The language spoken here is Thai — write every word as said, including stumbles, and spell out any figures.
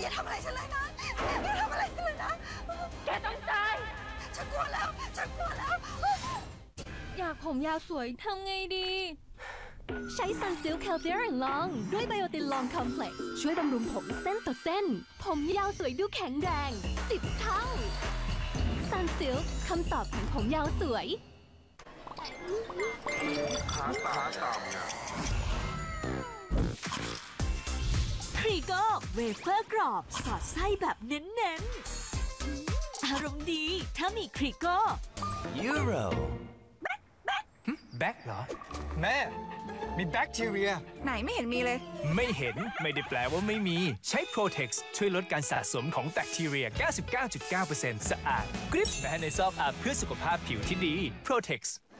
อย่าทำอะไรฉันเลยนะอย่าทำอะไรฉันเลยนะแกต้องตายฉันกลัวแล้วฉันกลัวแล้วอยากผมยาวสวยทำไงดีใช้ Sunsilk Healthier and Long ด้วยไบโอตินลองคอมเพล็กซ์ช่วยบำรุงผมเส้นต่อเส้นผมยาวสวยดูแข็งแรงสิบเท่า Sunsilk คำตอบของผมยาวสวยขาตาต่ำเนี่ยครีโก้เวเฟอร์กรอบสอดไส้แบบเน้นๆอารมณ์ดีถ้ามีครีโก้ยูโรแบ็คเหรอแม่มีแบคทีเรียไหนไม่เห็นมีเลยไม่เห็นไม่ได้แปลว่าไม่มีใช้ Protex ช่วยลดการสะสมของแบคทีเรีย เก้าสิบเก้าจุดเก้าเปอร์เซ็นต์ สะอาดกริบแม้ในซอกอาบเพื่อสุขภาพผิวที่ดี Protex